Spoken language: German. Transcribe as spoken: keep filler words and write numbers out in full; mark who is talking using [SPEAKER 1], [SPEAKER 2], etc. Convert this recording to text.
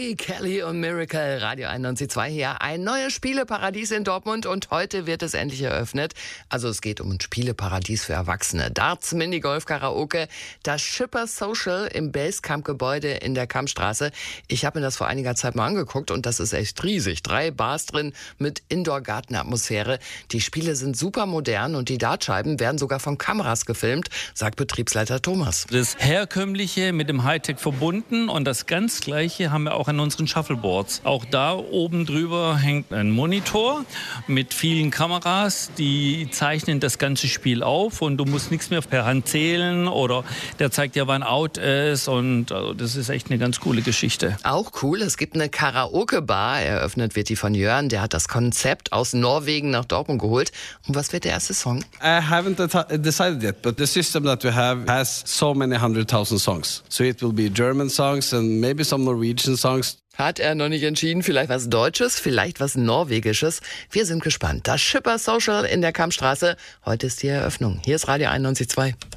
[SPEAKER 1] Hey, Kelly und Miracle, Radio einundneunzig Komma zwei hier. Ein neues Spieleparadies in Dortmund und heute wird es endlich eröffnet. Also es geht um ein Spieleparadies für Erwachsene. Darts, Minigolf, Karaoke, das Schipper Social im Basecamp-Gebäude in der Kammstraße. Ich habe mir das vor einiger Zeit mal angeguckt und das ist echt riesig. Drei Bars drin mit Indoor-Garten-Atmosphäre. Die Spiele sind super modern und die Dartscheiben werden sogar von Kameras gefilmt, sagt Betriebsleiter Thomas.
[SPEAKER 2] Das Herkömmliche mit dem Hightech verbunden und das ganz Gleiche haben wir auch an unseren Shuffleboards. Auch da oben drüber hängt ein Monitor mit vielen Kameras, die zeichnen das ganze Spiel auf und du musst nichts mehr per Hand zählen oder der zeigt dir, wann out ist und also das ist echt eine ganz coole Geschichte.
[SPEAKER 1] Auch cool, es gibt eine Karaoke-Bar, eröffnet wird die von Jörn, der hat das Konzept aus Norwegen nach Dortmund geholt. Und was wird der erste Song?
[SPEAKER 3] I haven't decided yet, but the system that we have has so many hundred thousand songs. So it will be German songs and maybe some Norwegian songs.
[SPEAKER 1] Hat er noch nicht entschieden, vielleicht was Deutsches, vielleicht was Norwegisches. Wir sind gespannt. Das Schipper Social in der Kammstraße. Heute ist die Eröffnung. Hier ist Radio einundneunzig Komma zwei.